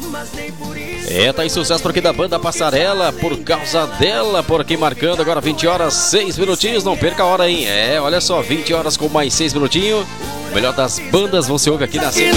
Tá em sucesso por aqui da banda Passarela, por causa dela, por aqui marcando agora 20 horas 6 minutinhos, não perca a hora, hein? Olha só, 20 horas com mais 6 minutinhos. O melhor das bandas você ouve aqui na 100.9.